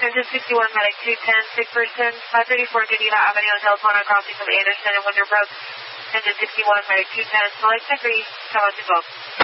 Engine 61, medic 210, sick person, 534 Geneva Avenue, Deltona, crossing from Anderson and Winterbrook. Engine 61, medic 210, select degree, come on to go.